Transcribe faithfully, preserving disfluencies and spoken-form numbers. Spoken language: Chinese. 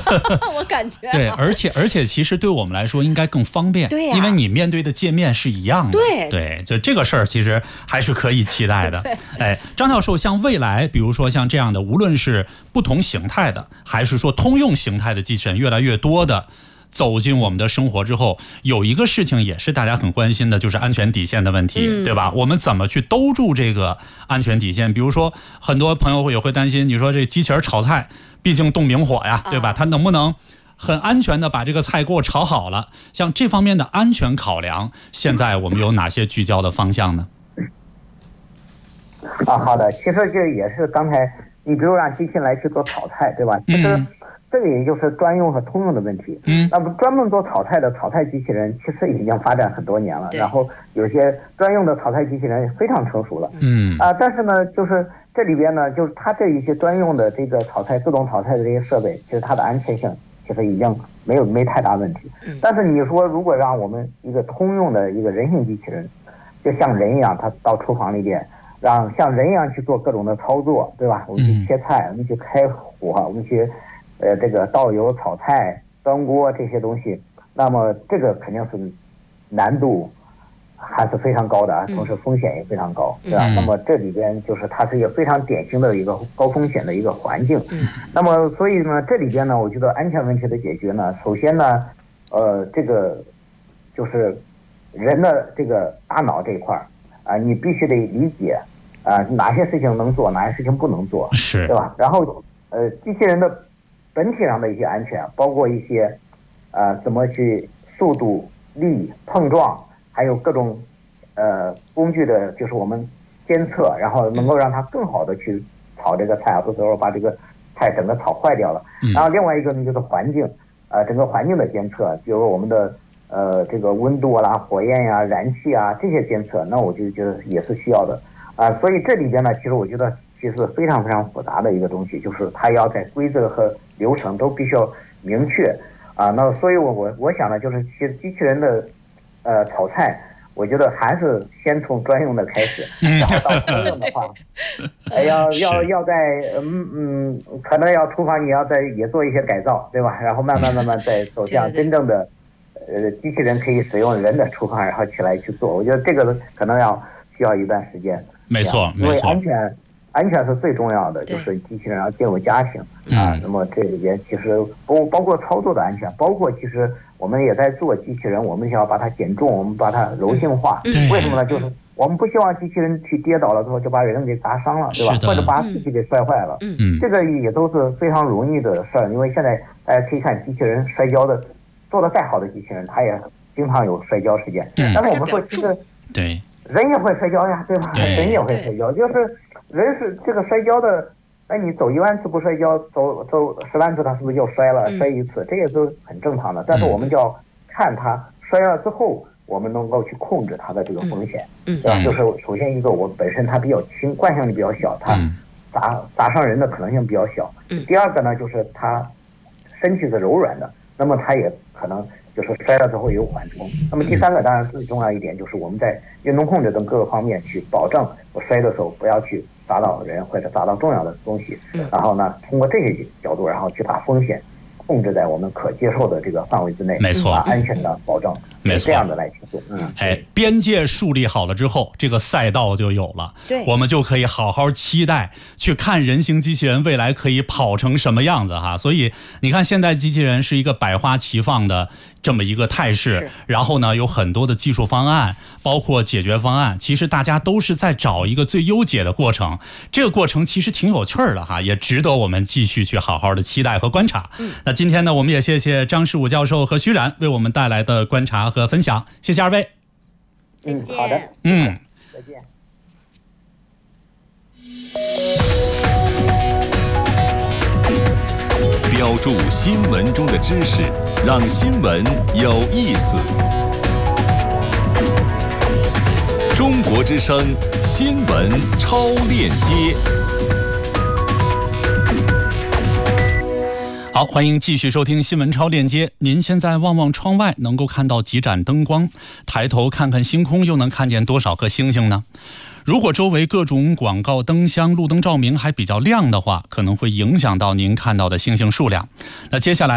我感觉、啊、 对，而且而且其实对我们来说应该更方便， 对呀、啊， 因为你面对的界面是一样的。 对对，就这个事儿其实还是可以期待的。哎，张教授，像未来，比如说像这样的，无论是不同形态的，还是说通用形态的机器人越来越多的走进我们的生活之后，有一个事情也是大家很关心的，就是安全底线的问题、嗯、对吧？我们怎么去兜住这个安全底线？比如说很多朋友也会担心，你说这机器人炒菜毕竟动明火呀，对吧？它能不能很安全的把这个菜给我炒好了？像这方面的安全考量，现在我们有哪些聚焦的方向呢？ 啊，好的，其实这也是刚才你比如让机器人来去做炒菜，对吧？其实、嗯这个也就是专用和通用的问题。嗯，那么专门做炒菜的炒菜机器人其实已经发展很多年了，然后有些专用的炒菜机器人非常成熟了。嗯啊、呃，但是呢，就是这里边呢，就是它这一些专用的这个炒菜自动炒菜的这些设备，其实它的安全性其实已经没有没太大问题。嗯，但是你说如果让我们一个通用的一个人形机器人，就像人一样，它到厨房里边，让像人一样去做各种的操作，对吧？我们去切菜，我们去开火，我们去。呃，这个倒油、炒菜、端锅这些东西，那么这个肯定是难度还是非常高的啊，同时风险也非常高，对吧？嗯、那么这里边就是它是一个非常典型的一个高风险的一个环境。嗯、那么所以呢，这里边呢，我觉得安全问题的解决呢，首先呢，呃，这个就是人的这个大脑这一块啊、呃，你必须得理解啊、呃，哪些事情能做，哪些事情不能做， 是， 对吧？然后呃，机器人的本体上的一些安全，包括一些，呃，怎么去速度、力、碰撞，还有各种，呃，工具的，就是我们监测，然后能够让它更好的去炒这个菜啊，不是说把这个菜整个炒坏掉了。然后另外一个呢，就是环境，呃，整个环境的监测，比如我们的呃这个温度啦、火焰呀、燃气啊这些监测，那我就觉得也是需要的啊、呃。所以这里边呢，其实我觉得其实非常非常复杂的一个东西，就是它要在规则和流程都必须要明确啊，那所以我我我想呢，就是其实机器人的呃炒菜，我觉得还是先从专用的开始，然后到通用的话，哎要要要在嗯嗯，可能要厨房你要再也做一些改造，对吧？然后慢慢慢慢再走向真正的呃机器人可以使用人的厨房，然后起来去做。我觉得这个可能要需要一段时间。 没错， 因为安全。安全是最重要的，就是机器人要进入家庭啊、嗯。那么这里边其实包包括操作的安全，包括其实我们也在做机器人，我们想要把它减重，我们把它柔性化。嗯、为什么呢？就是我们不希望机器人去跌倒了之后就把人给砸伤了，对吧？或者把自己给摔坏了。嗯，这个也都是非常容易的事儿。因为现在大家可以看机器人摔跤的，做的再好的机器人，它也经常有摔跤事件。但是我们说，其实对人也会摔跤呀，对吧？人也会摔跤，就是。人是这个摔跤的，那你走一万次不摔跤，走走十万次，他是不是又摔了？嗯、摔一次，这也是很正常的。但是我们就要看他摔了之后，我们能够去控制他的这个风险，嗯、对吧？嗯、就是首先一个，我本身它比较轻，惯性力比较小，它砸砸伤人的可能性比较小。嗯、第二个呢，就是它身体是柔软的，那么它也可能就是摔了之后有缓冲。那么第三个，当然最重要一点就是我们在运动控制等各个方面去保证我摔的时候不要去砸到人或者砸到重要的东西，然后呢，通过这些角度，然后去把风险控制在我们可接受的这个范围之内， 没错， 把安全的保证， 没错， 这样的来去做。嗯， 哎，边界树立好了之后，这个赛道就有了， 对， 我们就可以好好期待去看人形机器人未来可以跑成什么样子哈。所以你看，现在机器人是一个百花齐放的这么一个态势，然后呢，有很多的技术方案，包括解决方案，其实大家都是在找一个最优解的过程。这个过程其实挺有趣的哈，也值得我们继续去好好的期待和观察。嗯，那今天呢，我们也谢谢张世武教授和徐冉为我们带来的观察和分享，谢谢二位。 嗯，好的， 嗯， 再见。 标注新闻中的知识，让新闻有意思。中国之声新闻超链接。 好，欢迎继续收听新闻超链接。您现在望望窗外，能够看到几盏灯光，抬头看看星空，又能看见多少颗星星呢？如果周围各种广告灯箱、路灯照明还比较亮的话，可能会影响到您看到的星星数量。那接下来